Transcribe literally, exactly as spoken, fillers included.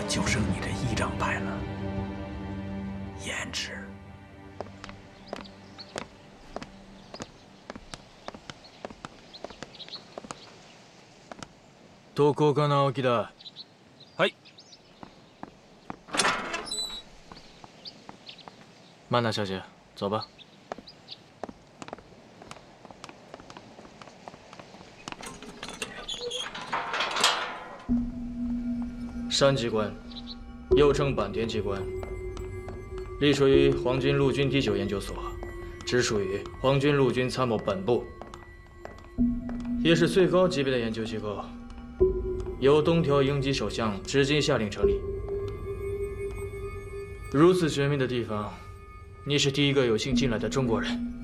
就剩你这一张牌了，胭脂。 どこか直樹だ。はい。曼娜小姐，走吧。山机关，又称坂田机关，隶属于皇军陆军第九研究所，直属于皇军陆军参谋本部，也是最高级别的研究机构。 由东条英机首相直接下令成立。如此绝密的地方，你是第一个有幸进来的中国人。